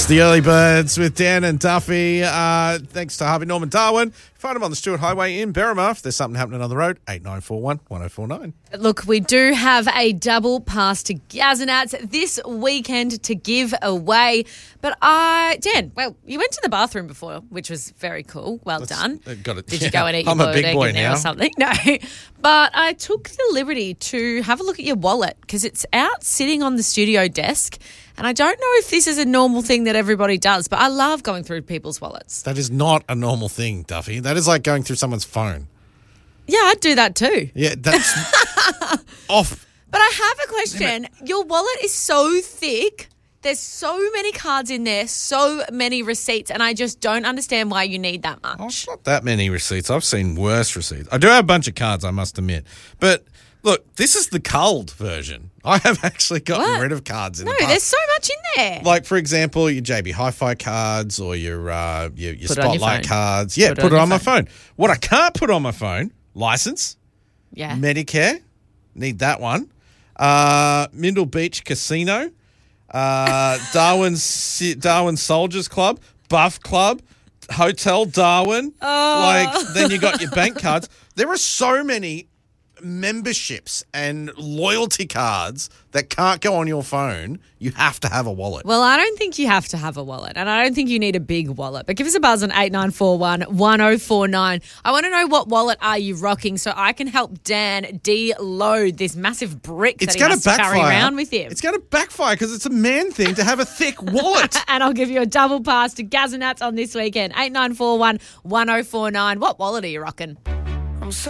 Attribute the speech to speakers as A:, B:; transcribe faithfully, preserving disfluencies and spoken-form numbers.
A: It's the Early Birds with Dan and Duffy. Uh, thanks to Harvey Norman Darwin. Find them on the Stewart Highway in Berrimah. If there's something happening on the road, eight nine four one, one oh four nine.
B: Look, we do have a double pass to Gazanats this weekend to give away. But I, Dan, well, you went to the bathroom before, which was very cool. Well
A: That's,
B: done.
A: uh, got it.
B: Did
A: Yeah.
B: you go and eat
A: I'm
B: your
A: a big
B: boiled egg
A: boy
B: in there
A: now.
B: or something? No. But I took the liberty to have a look at your wallet because it's out sitting on the studio desk. And I don't know if this is a normal thing that everybody does, but I love going through people's wallets.
A: That is not a normal thing, Duffy. That is like going through someone's phone.
B: Yeah, I'd do that too.
A: Yeah, that's off.
B: But I have a question. Your wallet is so thick. There's so many cards in there, so many receipts, and I just don't understand why you need that much.
A: Oh, it's not that many receipts. I've seen worse receipts. I do have a bunch of cards, I must admit. But look, this is the culled version. I have actually gotten
B: What?
A: rid of cards in
B: No,
A: the past.
B: there's so much in there.
A: Like, for example, your J B Hi-Fi cards or your uh, your, your
B: Put it on your
A: Spotlight
B: phone.
A: cards. Yeah,
B: Put it
A: put,
B: on
A: it
B: your
A: on my
B: phone.
A: phone. What I can't put on my phone, license,
B: yeah.
A: Medicare, need that one. Uh, Mindle Beach Casino, uh, Darwin's Darwin Soldiers Club, Buff Club, Hotel Darwin.
B: Oh.
A: Like, then you got your bank cards. There are so many memberships and loyalty cards that can't go on your phone. You have to have a wallet.
B: Well, I don't think you have to have a wallet, and I don't think you need a big wallet. But give us a buzz on eight nine four one, one oh four nine. I want to know, what wallet are you rocking so I can help Dan deload this massive brick
A: It's
B: that he
A: going
B: has
A: to
B: to carry
A: backfire.
B: around with him.
A: It's going to backfire because it's a man thing to have a thick wallet.
B: And I'll give you a double pass to Gazanats on this weekend. eight nine four one, one oh four nine. What wallet are you rocking?